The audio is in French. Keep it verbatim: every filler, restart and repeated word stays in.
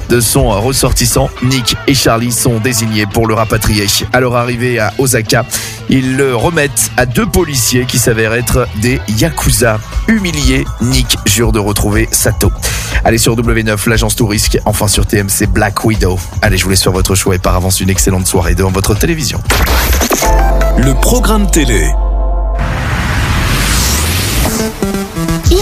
de son ressortissant. Nick et Charlie sont désignés pour le rapatrier. À leur arrivée à Osaka, ils le remettent à deux policiers qui s'avèrent être des Yakuza. Humilié, Nick jure de retrouver Sato. Allez sur W neuf, l'agence Tourisque, enfin sur T M C Black Widow. Allez, je vous laisse faire votre choix et par avance une excellente soirée devant votre télévision. Le programme télé.